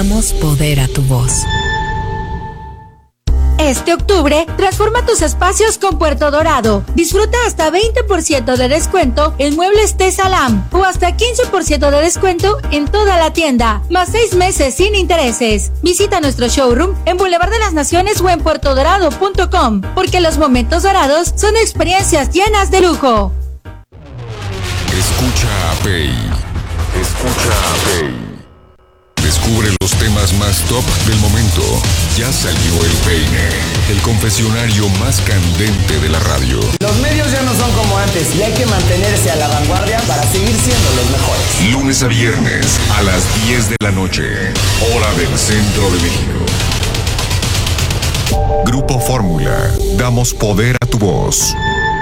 Damos poder a tu voz. Este octubre, transforma tus espacios con Puerto Dorado. Disfruta hasta 20% de descuento en muebles Tesalam o hasta 15% de descuento en toda la tienda, más 6 meses sin intereses. Visita nuestro showroom en Boulevard de las Naciones o en puertodorado.com, porque los momentos dorados son experiencias llenas de lujo. Escucha a Pei. Escucha a Pei. Descubre los temas más top del momento. Ya salió El Peine, el confesionario más candente de la radio. Los medios ya no son como antes y hay que mantenerse a la vanguardia para seguir siendo los mejores. Lunes a viernes a las 10 de la noche, hora del centro de México. Grupo Fórmula, damos poder a tu voz.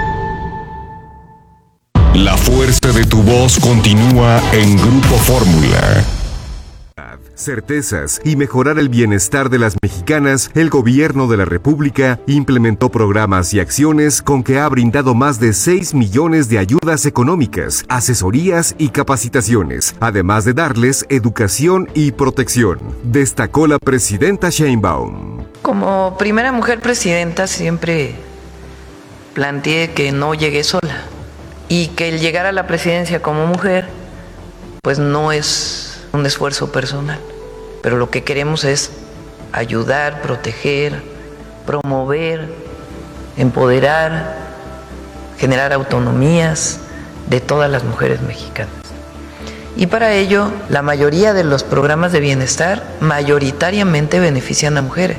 La fuerza de tu voz continúa en Grupo Fórmula. Certezas y mejorar el bienestar de las mexicanas, el gobierno de la República implementó programas y acciones con que ha brindado más de 6 millones de ayudas económicas, asesorías y capacitaciones, además de darles educación y protección, destacó la presidenta Sheinbaum. Como primera mujer presidenta siempre planteé que no llegué sola y que el llegar a la presidencia como mujer pues no es un esfuerzo personal, pero lo que queremos es ayudar, proteger, promover, empoderar, generar autonomías de todas las mujeres mexicanas. Y para ello, la mayoría de los programas de bienestar mayoritariamente benefician a mujeres.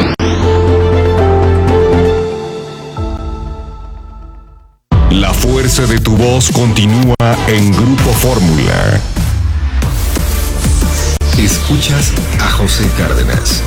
La fuerza de tu voz continúa en Grupo Fórmula. Escuchas a José Cárdenas.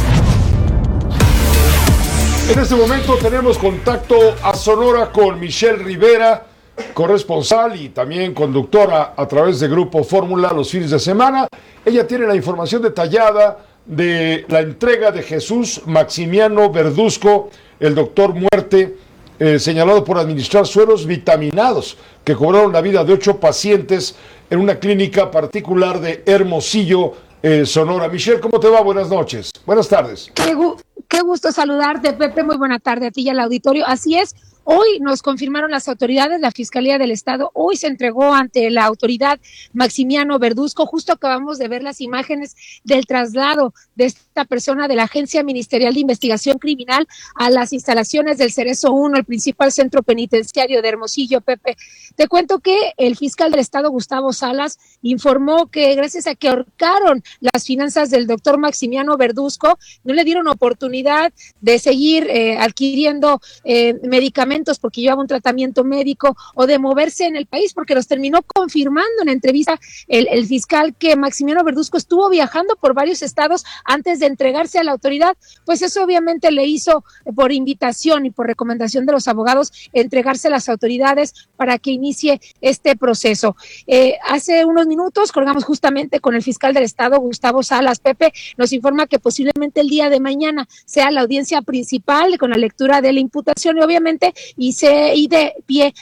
En este momento tenemos contacto a Sonora con Michelle Rivera, corresponsal y también conductora a través de Grupo Fórmula los fines de semana. Ella tiene la información detallada de la entrega de Jesús Maximiano Verduzco, el doctor muerte, señalado por administrar sueros vitaminados que cobraron la vida de 8 pacientes en una clínica particular de Hermosillo, Sonora. Michelle, ¿cómo te va? Buenas noches. Buenas tardes. Qué gusto saludarte, Pepe. Muy buena tarde a ti y al auditorio. Así es. Hoy nos confirmaron las autoridades, la Fiscalía del Estado, hoy se entregó ante la autoridad Maximiano Verduzco. Justo acabamos de ver las imágenes del traslado de esta persona de la Agencia Ministerial de Investigación Criminal a las instalaciones del Cerezo 1, el principal centro penitenciario de Hermosillo, Pepe. Te cuento que el fiscal del Estado, Gustavo Salas, informó que gracias a que ahorcaron las finanzas del doctor Maximiano Verduzco, no le dieron oportunidad de seguir adquiriendo medicamentos porque llevaba un tratamiento médico o de moverse en el país, porque los terminó confirmando en entrevista el fiscal que Maximiano Verduzco estuvo viajando por varios estados antes de entregarse a la autoridad. Pues eso obviamente le hizo por invitación y por recomendación de los abogados entregarse a las autoridades para que inicie este proceso. Hace unos minutos colgamos justamente con el fiscal del Estado, Gustavo Salas. Pepe nos informa que posiblemente el día de mañana sea la audiencia principal con la lectura de la imputación y obviamente y de pie